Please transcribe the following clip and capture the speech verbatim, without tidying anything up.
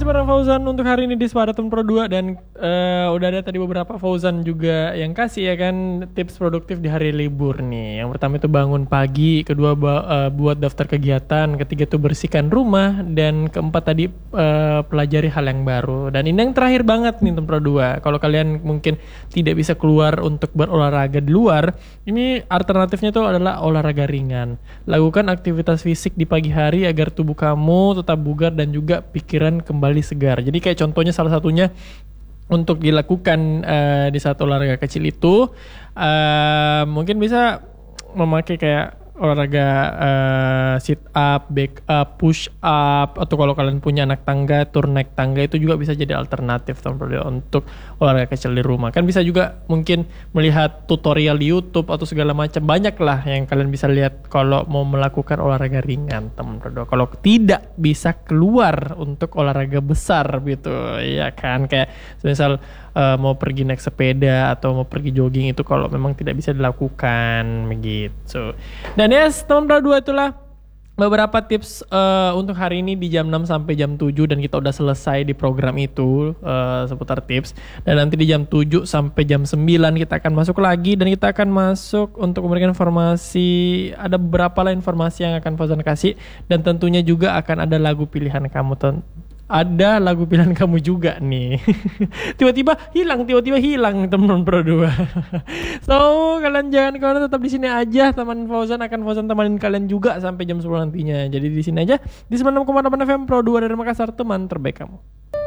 masih bareng Fauzan untuk hari ini di Sepadatum Pro dua. Dan uh, udah ada tadi beberapa Fauzan juga yang kasih ya kan tips produktif di hari libur nih. Yang pertama itu bangun pagi, kedua ba- uh, buat daftar kegiatan, ketiga itu bersihkan rumah, dan keempat tadi uh, pelajari hal yang baru. Dan ini yang terakhir banget nih Tum Pro dua. Kalau kalian mungkin tidak bisa keluar untuk berolahraga di luar, ini alternatifnya itu adalah olahraga ringan. Lakukan aktivitas fisik di pagi hari agar tubuh kamu tetap bugar dan juga pikiran kembali segar. Jadi kayak contohnya salah satunya untuk dilakukan uh, di saat olahraga kecil itu uh, mungkin bisa memakai kayak olahraga uh, sit up, back up, push up, atau kalau kalian punya anak tangga, tur naik tangga itu juga bisa jadi alternatif untuk olahraga kecil di rumah. Kan bisa juga mungkin melihat tutorial di YouTube atau segala macam, banyak lah yang kalian bisa lihat kalau mau melakukan olahraga ringan, teman-teman. Kalau tidak bisa keluar untuk olahraga besar gitu, ya kan, kayak misal uh, mau pergi naik sepeda atau mau pergi jogging, itu kalau memang tidak bisa dilakukan begitu. Dan yes, teman Pro dua itulah beberapa tips uh, untuk hari ini di jam enam sampai jam tujuh, dan kita udah selesai di program itu uh, seputar tips. Dan nanti di jam tujuh sampai jam sembilan kita akan masuk lagi, dan kita akan masuk untuk memberikan informasi. Ada beberapa lah informasi yang akan Fauzan kasih, dan tentunya juga akan ada lagu pilihan kamu. Ten- ada lagu pilihan kamu juga nih. tiba-tiba hilang, tiba-tiba hilang teman Pro dua. So, kalian jangan kemana, tetap di sini aja. Teman Fauzan akan Fauzan temanin kalian juga sampai jam sepuluh nantinya. Jadi di sini aja di sembilan puluh enam koma delapan F M Pro dua dari Makassar, teman terbaik kamu.